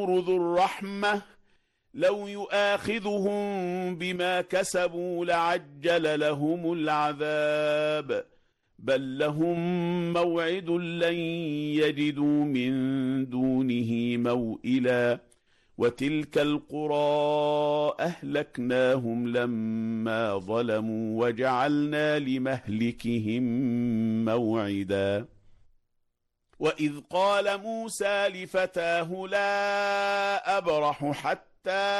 ذو الرحمة لو يؤاخذهم بما كسبوا لعجل لهم العذاب بل لهم موعد لن يجدوا من دونه موئلا وتلك القرى أهلكناهم لما ظلموا وجعلنا لمهلكهم موعدا وإذ قال موسى لفتاه لا أبرح حتى